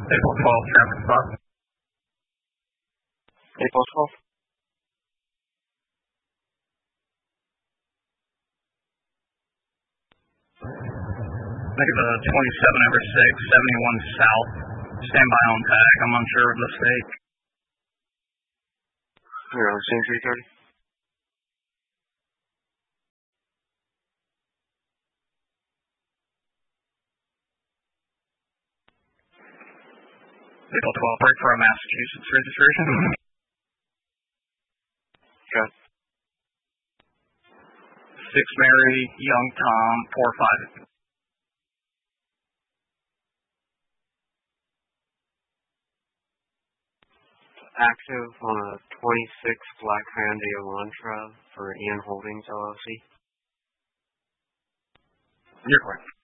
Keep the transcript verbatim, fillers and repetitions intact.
April twelfth, traffic stop. April twelfth. Negative twenty-seven over six, seventy-one south. Stand by on tag. I'm unsure of the mistake. You're on scene three thirty. April twelfth, break for a Massachusetts registration. Okay. Six Mary, Young Tom, four five. Active on a twenty-six Black Hyundai Elantra for Ian Holdings, L L C. You're correct.